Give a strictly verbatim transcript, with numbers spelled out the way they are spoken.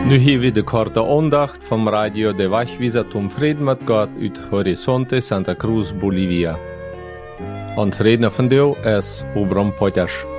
Nu hier weer de korte aandacht van Radio de Wegwijzer zum Frieden met God uit Horizonte Santa Cruz, Bolivia. Ons redner van deel is Obram Potters.